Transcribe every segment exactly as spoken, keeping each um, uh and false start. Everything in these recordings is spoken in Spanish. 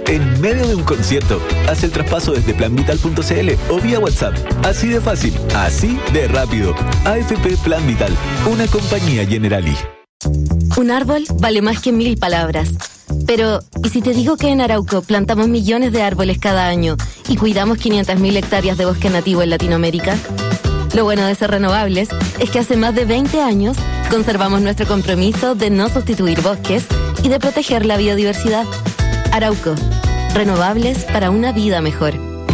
en medio de un concierto. Haz el traspaso desde plan vital punto c l o vía WhatsApp. Así de fácil, así de rápido. A F P Plan Vital, una compañía Generali. Un árbol vale más que mil palabras. Pero, ¿y si te digo que en Arauco plantamos millones de árboles cada año y cuidamos quinientas mil hectáreas de bosque nativo en Latinoamérica? Lo bueno de ser renovables es que hace más de veinte años conservamos nuestro compromiso de no sustituir bosques y de proteger la biodiversidad. Arauco, renovables para una vida mejor.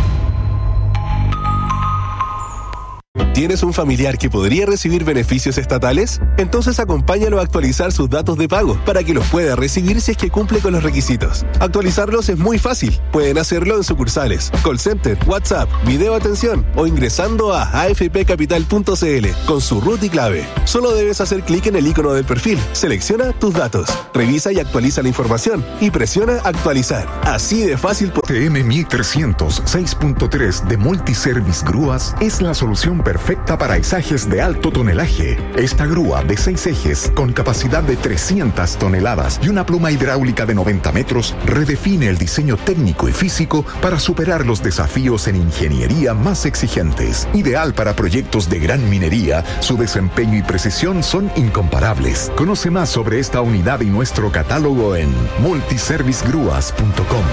¿Tienes un familiar que podría recibir beneficios estatales? Entonces acompáñalo a actualizar sus datos de pago para que los pueda recibir si es que cumple con los requisitos. Actualizarlos es muy fácil. Pueden hacerlo en sucursales, call center, WhatsApp, video atención o ingresando a a f p capital punto c l con su root y clave. Solo debes hacer clic en el icono del perfil, selecciona tus datos, revisa y actualiza la información y presiona actualizar. Así de fácil. T M mil trescientos seis punto tres de Multiservice Grúas es la solución perfecta para izajes de alto tonelaje. Esta grúa de seis ejes con capacidad de trescientas toneladas y una pluma hidráulica de noventa metros redefine el diseño técnico y físico para superar los desafíos en ingeniería más exigentes. Ideal para proyectos de gran minería, su desempeño y precisión son incomparables. Conoce más sobre esta unidad y nuestro catálogo en multiservice grúas punto com.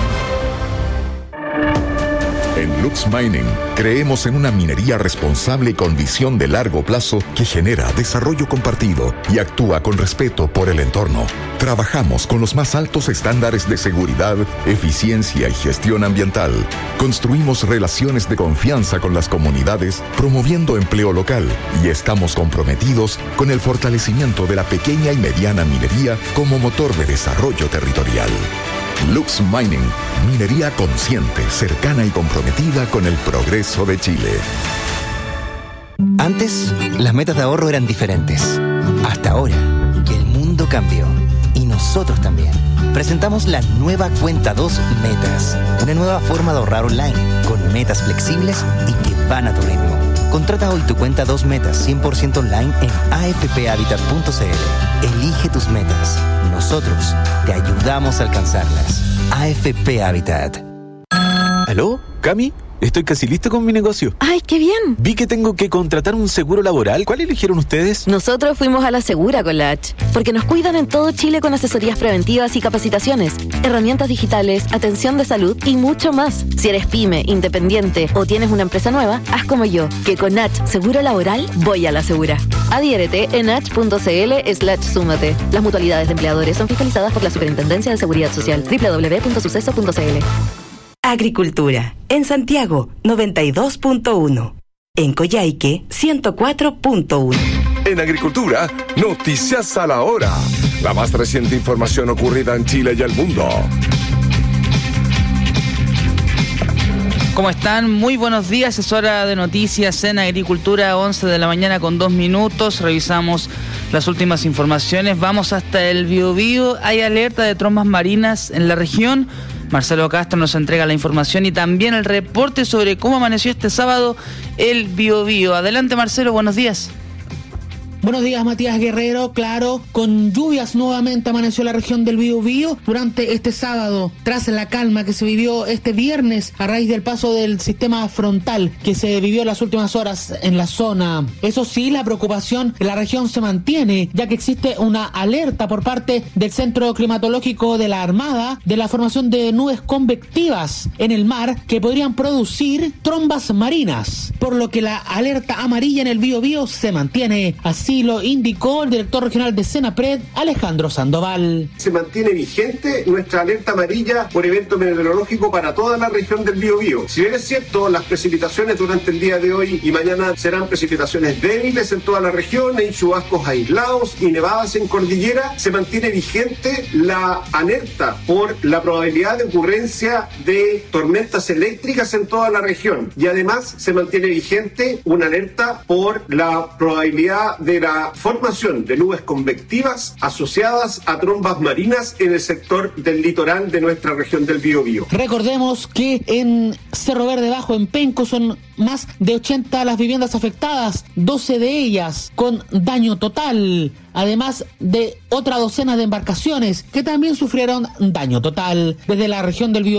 En Lux Mining, creemos en una minería responsable y con visión de largo plazo que genera desarrollo compartido y actúa con respeto por el entorno. Trabajamos con los más altos estándares de seguridad, eficiencia y gestión ambiental. Construimos relaciones de confianza con las comunidades, promoviendo empleo local, y estamos comprometidos con el fortalecimiento de la pequeña y mediana minería como motor de desarrollo territorial. Lux Mining, minería consciente, cercana y comprometida con el progreso de Chile. Antes, las metas de ahorro eran diferentes. Hasta ahora, que el mundo cambió. Y nosotros también. Presentamos la nueva Cuenta dos Metas. Una nueva forma de ahorrar online, con metas flexibles y que van a tu ritmo. Contrata hoy tu Cuenta dos Metas cien por ciento online en a f p habitat punto c l. Elige tus metas. Nosotros te ayudamos a alcanzarlas. A F P Habitat. ¿Aló? ¿Cami? Estoy casi listo con mi negocio. ¡Ay, qué bien! Vi que tengo que contratar un seguro laboral. ¿Cuál eligieron ustedes? Nosotros fuimos a la Segura con la H, porque nos cuidan en todo Chile con asesorías preventivas y capacitaciones, herramientas digitales, atención de salud y mucho más. Si eres pyme, independiente o tienes una empresa nueva, haz como yo, que con H Seguro Laboral voy a la Segura. Adhiérete en h punto c l slash súmate. Las mutualidades de empleadores son fiscalizadas por la Superintendencia de Seguridad Social. doble u doble u doble u punto suceso punto c l. Agricultura. En Santiago, noventa y dos punto uno. En Coyhaique, ciento cuatro punto uno. En Agricultura, noticias a la hora. La más reciente información ocurrida en Chile y el mundo. ¿Cómo están? Muy buenos días, es hora de noticias en Agricultura, once de la mañana con dos minutos. Revisamos las últimas informaciones. Vamos hasta el Biobío. Hay alerta de trombas marinas en la región. Marcelo Castro nos entrega la información y también el reporte sobre cómo amaneció este sábado el Biobío. Adelante, Marcelo, buenos días. Buenos días, Matías Guerrero. Claro, con lluvias nuevamente amaneció la región del Biobío durante este sábado, tras la calma que se vivió este viernes a raíz del paso del sistema frontal que se vivió en las últimas horas en la zona. Eso sí, la preocupación en la región se mantiene, ya que existe una alerta por parte del Centro Climatológico de la Armada de la formación de nubes convectivas en el mar que podrían producir trombas marinas, por lo que la alerta amarilla en el Biobío se mantiene. Así lo indicó el director regional de Senapred, Alejandro Sandoval. Se mantiene vigente nuestra alerta amarilla por evento meteorológico para toda la región del Biobío. Si bien es cierto, las precipitaciones durante el día de hoy y mañana serán precipitaciones débiles en toda la región, hay chubascos aislados y nevadas en cordillera, se mantiene vigente la alerta por la probabilidad de ocurrencia de tormentas eléctricas en toda la región. Y además se mantiene vigente una alerta por la probabilidad de la formación de nubes convectivas asociadas a trombas marinas en el sector del litoral de nuestra región del Biobío. Recordemos que en Cerro Verde Bajo, en Penco, son más de ochenta las viviendas afectadas, doce de ellas con daño total, además de otra docena de embarcaciones que también sufrieron daño total. Desde la región del Biobío